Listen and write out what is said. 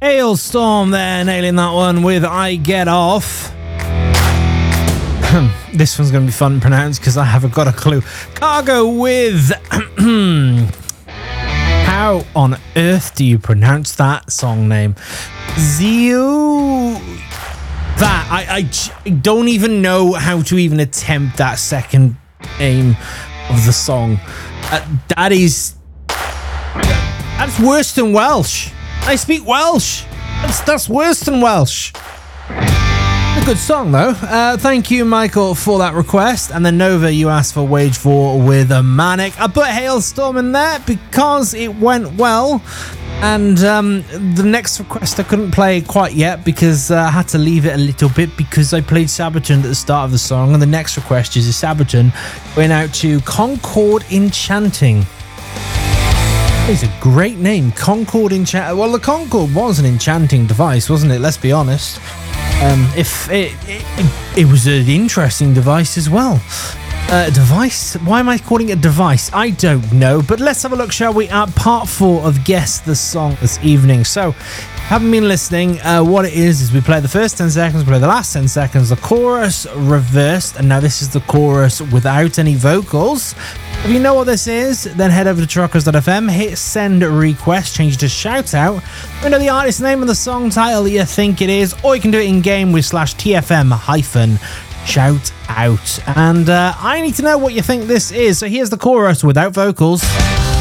Hailstorm there, nailing that one with I Get Off. This one's going to be fun to pronounce because I haven't got a clue. Cargo with... How on earth do you pronounce that song name? Zio... That, I don't even know how to even attempt that second name of the song. That's worse than Welsh. I speak Welsh. That's worse than Welsh. A good song though. Thank you, Michael, for that request. And then Nova, you asked for Wage 4 with a Manic. I put Hailstorm in there because it went well. And the next request I couldn't play quite yet because I had to leave it a little bit because I played Sabaton at the start of the song. And the next request is a Sabaton going out to Concord Enchanting. It's a great name, Concord Enchanting. Well, the Concord was an enchanting device, wasn't it? Let's be honest. If it was an interesting device as well. Device? Why am I calling it a device? I don't know. But let's have a look, shall we, at part 4 of Guess the Song this evening. So, haven't been listening. What it is we play the first 10 seconds, we play the last 10 seconds, the chorus reversed, and now this is the chorus without any vocals. If you know what this is, then head over to truckers.fm, hit send request, change it to shout out. You know the artist name and the song title that you think it is, or you can do it in game with /TFM-shout out. And I need to know what you think this is. So here's the chorus without vocals.